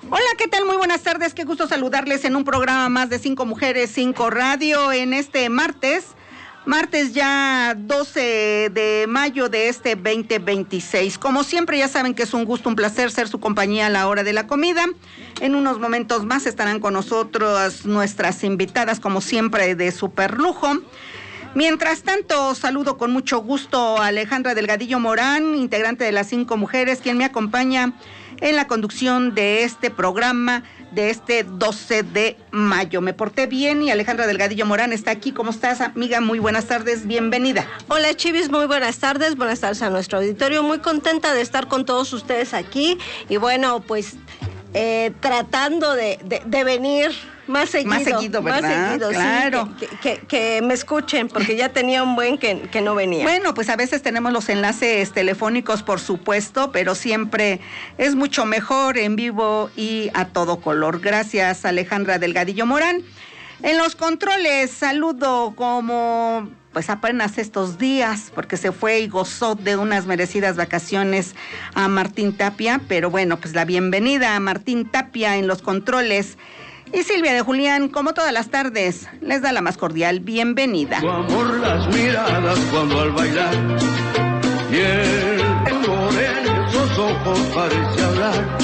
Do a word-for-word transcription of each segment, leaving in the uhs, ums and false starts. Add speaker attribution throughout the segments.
Speaker 1: Hola, ¿qué tal? Muy buenas tardes, qué gusto saludarles en un programa más de Cinco Mujeres, Cinco Radio en este martes, martes ya doce de mayo de este veinte veintiséis. Como siempre ya saben que es un gusto, un placer ser su compañía a la hora de la comida. En unos momentos más estarán con nosotros nuestras invitadas, como siempre, de super lujo. Mientras tanto, saludo con mucho gusto a Alejandra Delgadillo Morán, integrante de las Cinco Mujeres, quien me acompaña en la conducción de este programa de este doce de mayo. Me porté bien y Alejandra Delgadillo Morán está aquí. ¿Cómo estás, amiga? Muy buenas tardes, bienvenida.
Speaker 2: Hola, Chivis, muy buenas tardes, buenas tardes a nuestro auditorio. Muy contenta de estar con todos ustedes aquí y bueno, pues eh, tratando de, de, de venir más seguido.
Speaker 1: Más seguido, ¿verdad?
Speaker 2: Más seguido,
Speaker 1: claro.
Speaker 2: Sí, que, que, que me escuchen, porque ya tenía un buen que, que no venía.
Speaker 1: Bueno, pues a veces tenemos los enlaces telefónicos, por supuesto, pero siempre es mucho mejor en vivo y a todo color. Gracias, Alejandra Delgadillo Morán. En los controles, saludo como pues apenas estos días, porque se fue y gozó de unas merecidas vacaciones a Martín Tapia, pero bueno, pues la bienvenida a Martín Tapia en los controles. Y Silvia de Julián, como todas las tardes, les da la más cordial bienvenida.
Speaker 3: Tu amor, las miradas cuando al bailar, y el moreno, esos ojos parece hablar.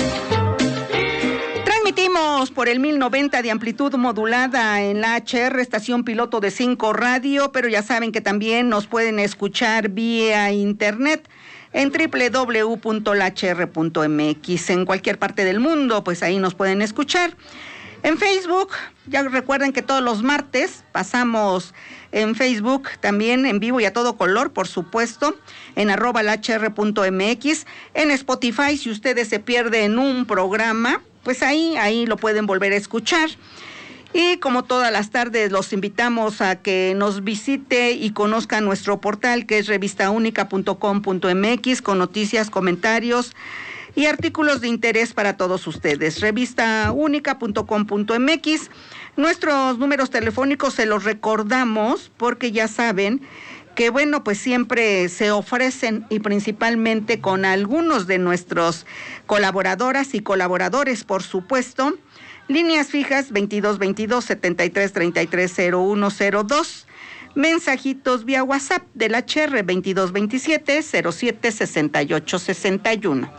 Speaker 1: Transmitimos por el mil noventa de amplitud modulada en la H R, estación piloto de Cinco Radio, pero ya saben que también nos pueden escuchar vía internet en doble u doble u doble u punto la h r punto m x. En cualquier parte del mundo, pues ahí nos pueden escuchar. En Facebook, ya recuerden que todos los martes pasamos en Facebook también en vivo y a todo color, por supuesto, en arroba la h r punto m x. En Spotify, si ustedes se pierden un programa, pues ahí, ahí lo pueden volver a escuchar. Y como todas las tardes, los invitamos a que nos visite y conozcan nuestro portal, que es revista única punto com punto m x, con noticias, comentarios y artículos de interés para todos ustedes. revista única punto com punto m x. Nuestros números telefónicos se los recordamos porque ya saben que, bueno, pues siempre se ofrecen y principalmente con algunos de nuestros colaboradoras y colaboradores, por supuesto. Líneas fijas veintidós veintidós, setenta y tres treinta y tres, cero uno cero dos. Mensajitos vía WhatsApp del H R veintidós veintisiete, cero siete sesenta y ocho sesenta y uno.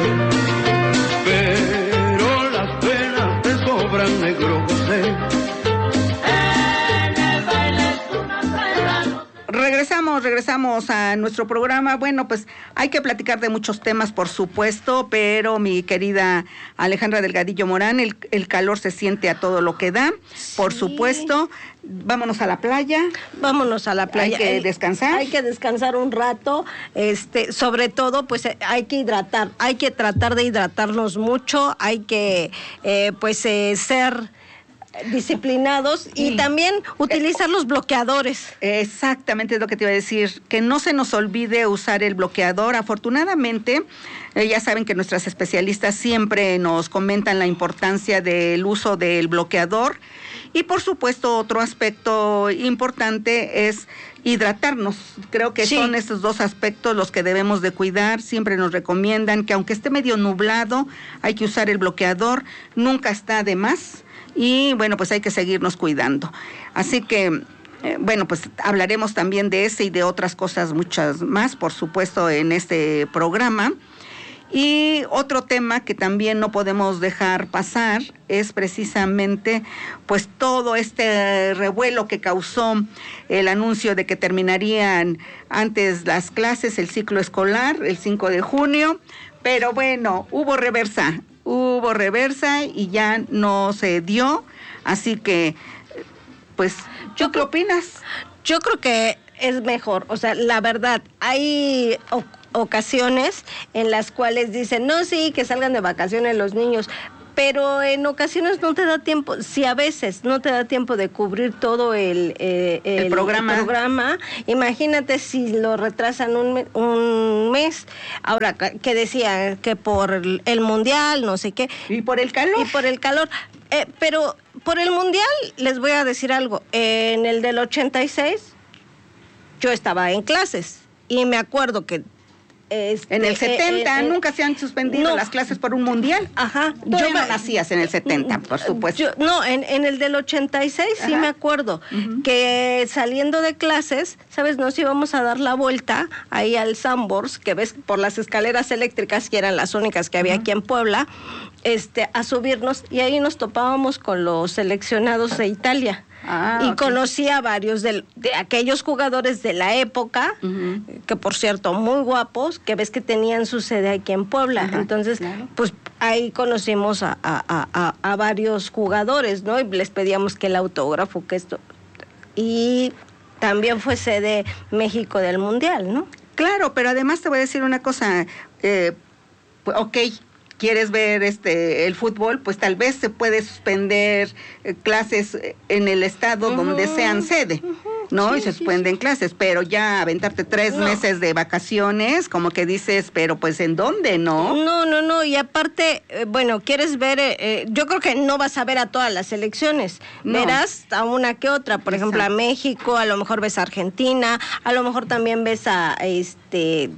Speaker 3: Pero las penas te sobran, negro José.
Speaker 1: Regresamos, regresamos a nuestro programa. Bueno, pues hay que platicar de muchos temas, por supuesto, pero mi querida Alejandra Delgadillo Morán, el, el calor se siente a todo lo que da, sí. Por supuesto. Vámonos a la playa.
Speaker 2: Vámonos a la playa.
Speaker 1: Hay que descansar.
Speaker 2: Hay que descansar un rato. Este, sobre todo, pues hay que hidratar. Hay que tratar de hidratarnos mucho. Hay que, eh, pues, eh, ser disciplinados y sí. También utilizar los bloqueadores.
Speaker 1: Exactamente es lo que te iba a decir, que no se nos olvide usar el bloqueador. Afortunadamente, eh, ya saben que nuestras especialistas siempre nos comentan la importancia del uso del bloqueador. Y por supuesto, otro aspecto importante es hidratarnos. Creo que sí. Son estos dos aspectos los que debemos de cuidar. Siempre nos recomiendan que aunque esté medio nublado, hay que usar el bloqueador. Nunca está de más. Y bueno, pues hay que seguirnos cuidando. Así que, eh, bueno, pues hablaremos también de ese y de otras cosas muchas más, por supuesto, en este programa. Y otro tema que también no podemos dejar pasar es precisamente pues todo este revuelo que causó el anuncio de que terminarían antes las clases, el ciclo escolar, el cinco de junio, pero bueno, hubo reversa. Hubo reversa y ya no se dio, así que, pues, ¿tú qué opinas?
Speaker 2: Yo creo que es mejor, o sea, la verdad, hay o- ocasiones en las cuales dicen, no, sí, que salgan de vacaciones los niños, pero en ocasiones no te da tiempo, si a veces no te da tiempo de cubrir todo el, eh, el,
Speaker 1: el, programa.
Speaker 2: el programa, imagínate si lo retrasan un, me, un mes, ahora que decía que por el, el mundial, no sé qué.
Speaker 1: Y por el calor.
Speaker 2: Y por el calor, eh, pero por el mundial les voy a decir algo, en el del ochenta y seis yo estaba en clases y me acuerdo que Este,
Speaker 1: en el setenta, eh, eh, nunca se han suspendido no, las clases por un mundial.
Speaker 2: Ajá.
Speaker 1: Yo no nacías en el setenta, por supuesto.
Speaker 2: Yo, no, en, en el del ochenta y seis, ajá, sí me acuerdo, uh-huh, que saliendo de clases, ¿sabes? Nos íbamos a dar la vuelta ahí al Sanborns, que ves por las escaleras eléctricas, que eran las únicas que había, uh-huh, aquí en Puebla, este, a subirnos, y ahí nos topábamos con los seleccionados de Italia. Ah, y okay, conocí a varios de, de aquellos jugadores de la época, uh-huh, que por cierto muy guapos, que ves que tenían su sede aquí en Puebla. Uh-huh, entonces, claro, pues ahí conocimos a, a, a, a varios jugadores, ¿no? Y les pedíamos que el autógrafo, que esto. Y también fue sede México del Mundial, ¿no?
Speaker 1: Claro, pero además te voy a decir una cosa, eh, ok, quieres ver este el fútbol, pues tal vez se puede suspender eh, clases en el estado, uh-huh, donde sean sede, uh-huh, ¿no? Sí, y se suspenden, sí, clases, pero ya aventarte tres no. meses de vacaciones, como que dices, pero pues ¿en dónde, no?
Speaker 2: No, no, no, y aparte, eh, bueno, quieres ver, eh, yo creo que no vas a ver a todas las selecciones, no, verás a una que otra, por exacto, ejemplo a México, a lo mejor ves a Argentina, a lo mejor también ves a este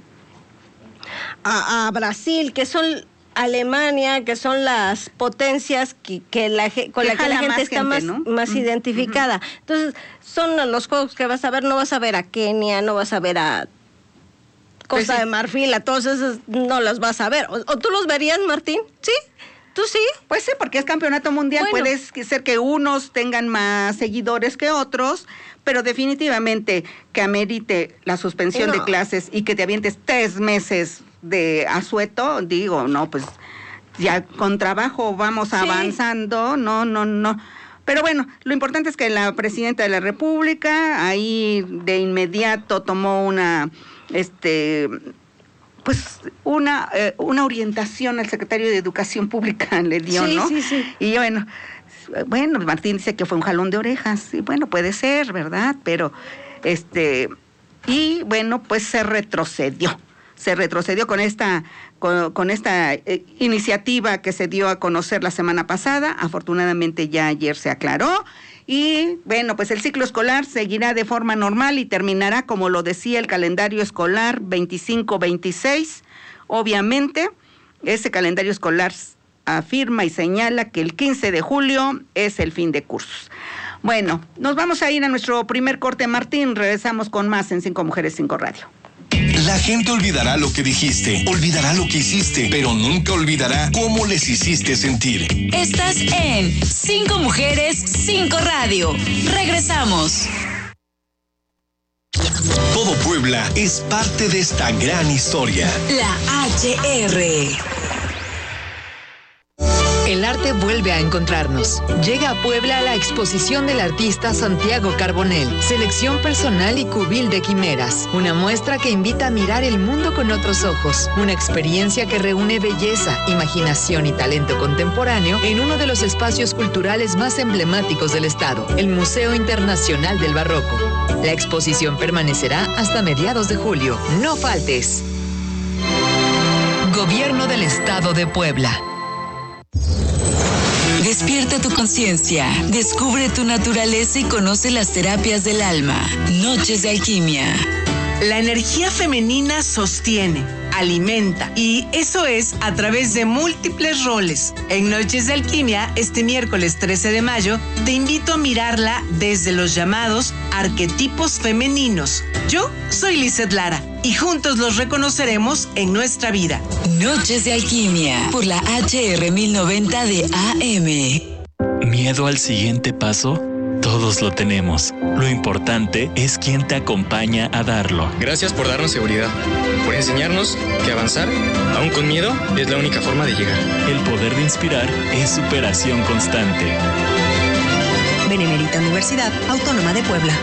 Speaker 2: a, a Brasil, que son Alemania, que son las potencias que, que la, con las que la gente está gente, más, ¿no? más uh-huh, identificada. Uh-huh. Entonces, son los juegos que vas a ver, no vas a ver a Kenia, no vas a ver a Costa pues sí. de Marfil, a todos esos no los vas a ver. ¿O, o tú los verías, Martín? ¿Sí? ¿Tú sí?
Speaker 1: Pues sí, porque es campeonato mundial, bueno, puede ser que unos tengan más seguidores que otros, pero definitivamente que amerite la suspensión no. de clases y que te avientes tres meses de asueto, digo, no, pues ya con trabajo vamos sí. avanzando, no, no, no. Pero bueno, lo importante es que la presidenta de la República ahí de inmediato tomó una, este, pues una, eh, una orientación al secretario de Educación Pública le dio,
Speaker 2: sí,
Speaker 1: ¿no?
Speaker 2: Sí, sí.
Speaker 1: Y bueno, bueno, Martín dice que fue un jalón de orejas, y bueno, puede ser, ¿verdad? Pero, este, y bueno, pues se retrocedió. se retrocedió con esta con, con esta eh, iniciativa que se dio a conocer la semana pasada. Afortunadamente ya ayer se aclaró y bueno, pues el ciclo escolar seguirá de forma normal y terminará como lo decía el calendario escolar veinticinco veintiséis. Obviamente, ese calendario escolar afirma y señala que el quince de julio es el fin de cursos. Bueno, nos vamos a ir a nuestro primer corte, Martín. Regresamos con más en Cinco Mujeres, Cinco Radio.
Speaker 4: La gente olvidará lo que dijiste, olvidará lo que hiciste, pero nunca olvidará cómo les hiciste sentir.
Speaker 5: Estás en Cinco Mujeres, Cinco Radio. Regresamos.
Speaker 4: Todo Puebla es parte de esta gran historia.
Speaker 5: La H R.
Speaker 6: El arte vuelve a encontrarnos. Llega a Puebla la exposición del artista Santiago Carbonell, selección personal y cubil de quimeras. Una muestra que invita a mirar el mundo con otros ojos. Una experiencia que reúne belleza, imaginación y talento contemporáneo en uno de los espacios culturales más emblemáticos del estado, el Museo Internacional del Barroco. La exposición permanecerá hasta mediados de julio. No faltes. Gobierno del Estado de Puebla.
Speaker 5: Despierta tu conciencia, descubre tu naturaleza y conoce las terapias del alma. Noches de Alquimia.
Speaker 7: La energía femenina sostiene, alimenta, y eso es a través de múltiples roles. En Noches de Alquimia, este miércoles trece de mayo, te invito a mirarla desde los llamados arquetipos femeninos. Yo soy Lizeth Lara y juntos los reconoceremos en nuestra vida.
Speaker 5: Noches de Alquimia por la H R mil noventa de A M.
Speaker 8: ¿Miedo al siguiente paso? Todos lo tenemos. Lo importante es quién te acompaña a darlo.
Speaker 9: Gracias por darnos seguridad, por enseñarnos que avanzar, aún con miedo, es la única forma de llegar.
Speaker 8: El poder de inspirar es superación constante.
Speaker 10: Benemérita Universidad Autónoma de Puebla.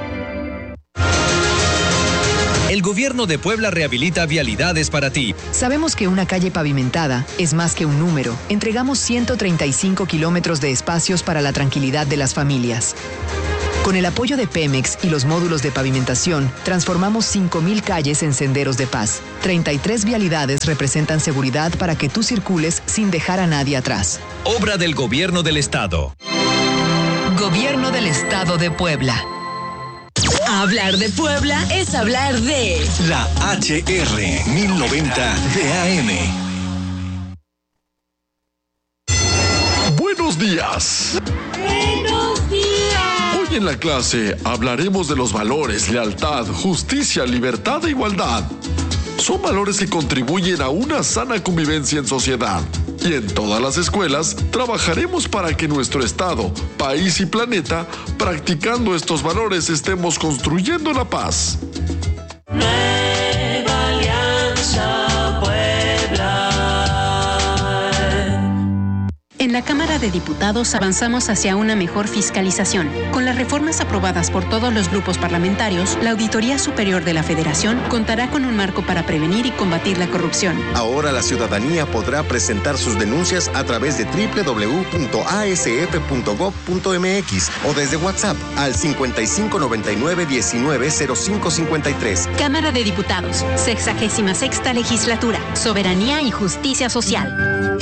Speaker 11: El gobierno de Puebla rehabilita vialidades para ti.
Speaker 6: Sabemos que una calle pavimentada es más que un número. Entregamos ciento treinta y cinco kilómetros de espacios para la tranquilidad de las familias. Con el apoyo de Pemex y los módulos de pavimentación, transformamos cinco mil calles en senderos de paz. treinta y tres vialidades representan seguridad para que tú circules sin dejar a nadie atrás.
Speaker 11: Obra del Gobierno del Estado.
Speaker 6: Gobierno del Estado de Puebla.
Speaker 5: Hablar de Puebla es hablar de
Speaker 4: la H R mil noventa de A M.
Speaker 12: Buenos días.
Speaker 5: Buenos días.
Speaker 12: Hoy en la clase hablaremos de los valores, lealtad, justicia, libertad e igualdad. Son valores que contribuyen a una sana convivencia en sociedad. Y en todas las escuelas trabajaremos para que nuestro estado, país y planeta, practicando estos valores, estemos construyendo la paz.
Speaker 13: Nueva Alianza Puebla.
Speaker 14: En la Cámara de Diputados avanzamos hacia una mejor fiscalización. Con las reformas aprobadas por todos los grupos parlamentarios, la Auditoría Superior de la Federación contará con un marco para prevenir y combatir la corrupción.
Speaker 15: Ahora la ciudadanía podrá presentar sus denuncias a través de doble u doble u doble u punto a s f punto gob punto m x o desde WhatsApp al cincuenta y cinco noventa y nueve diecinueve cero cinco cincuenta y tres.
Speaker 14: Cámara de Diputados, sexagésima sexta Legislatura, Soberanía y Justicia Social.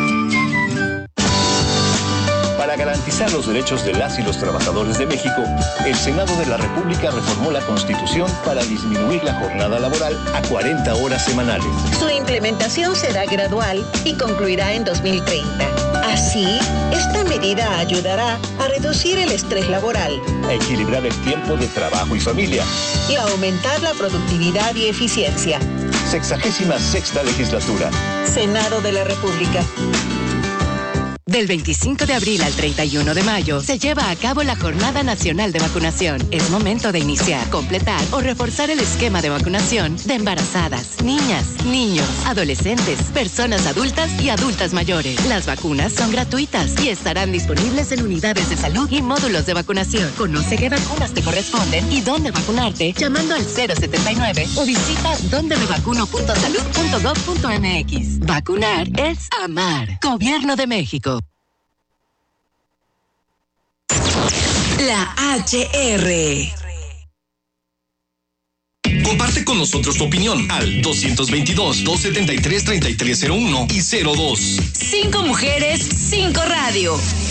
Speaker 16: Para garantizar los derechos de las y los trabajadores de México, el Senado de la República reformó la Constitución para disminuir la jornada laboral a cuarenta horas semanales.
Speaker 17: Su implementación será gradual y concluirá en dos mil treinta. Así, esta medida ayudará a reducir el estrés laboral,
Speaker 16: a equilibrar el tiempo de trabajo y familia
Speaker 17: y a aumentar la productividad y eficiencia.
Speaker 16: Sexagésima sexta Legislatura.
Speaker 17: Senado de la República.
Speaker 18: Del veinticinco de abril al treinta y uno de mayo se lleva a cabo la Jornada Nacional de Vacunación. Es momento de iniciar, completar o reforzar el esquema de vacunación de embarazadas, niñas, niños, adolescentes, personas adultas y adultas mayores. Las vacunas son gratuitas y estarán disponibles en unidades de salud y módulos de vacunación. Conoce qué vacunas te corresponden y dónde vacunarte llamando al cero setenta y nueve o visita donde me vacuno punto salud punto gob punto m x. Vacunar es amar. Gobierno de México.
Speaker 5: La H R.
Speaker 4: Comparte con nosotros tu opinión al dos veintidós, doscientos setenta y tres, treinta y tres cero uno y cero dos.
Speaker 5: Cinco mujeres, cinco radio.